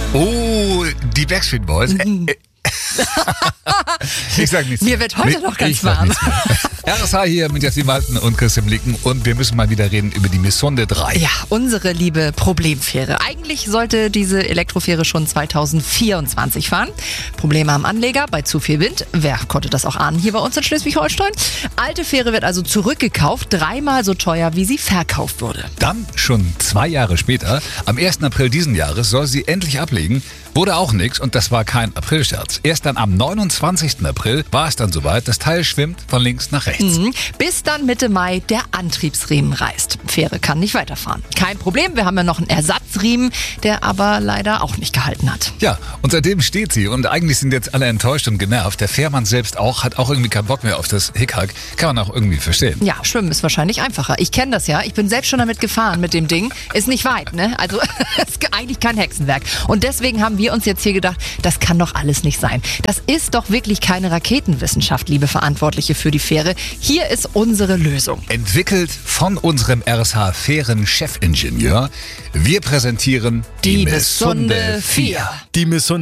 Oh, die Backstreet Boys. Ich sag nichts. Mir wird heute noch ganz warm. RSH hier mit Jasmin Walten und Christian Blicken und wir müssen mal wieder reden über die Missonde 3. Ja, unsere liebe Problemfähre. Eigentlich sollte diese Elektrofähre schon 2024 fahren. Probleme am Anleger bei zu viel Wind. Wer konnte das auch ahnen hier bei uns in Schleswig-Holstein? Alte Fähre wird also zurückgekauft, 3-mal so teuer, wie sie verkauft wurde. Dann, schon 2 Jahre später, am 1. April diesen Jahres, soll sie endlich ablegen. Wurde auch nix und das war kein Aprilscherz. Erst dann am 29. April war es dann soweit, das Teil schwimmt von links nach rechts. Bis dann Mitte Mai der Antriebsriemen reißt. Fähre kann nicht weiterfahren. Kein Problem, wir haben ja noch einen Ersatzriemen, der aber leider auch nicht gehalten hat. Ja, und seitdem steht sie und eigentlich sind jetzt alle enttäuscht und genervt. Der Fährmann selbst auch, hat auch irgendwie keinen Bock mehr auf das Hickhack. Kann man auch irgendwie verstehen. Ja, schwimmen ist wahrscheinlich einfacher. Ich kenne das ja. Ich bin selbst schon damit gefahren mit dem Ding. Ist nicht weit, ne? Also ist eigentlich kein Hexenwerk. Und deswegen haben wir uns jetzt hier gedacht, das kann doch alles nicht sein. Das ist doch wirklich keine Raketenwissenschaft, liebe Verantwortliche für die Fähre. Hier ist unsere Lösung. Entwickelt von unserem RSH-Fähren-Chefingenieur. Wir präsentieren Die Missonde 4. Die Missonde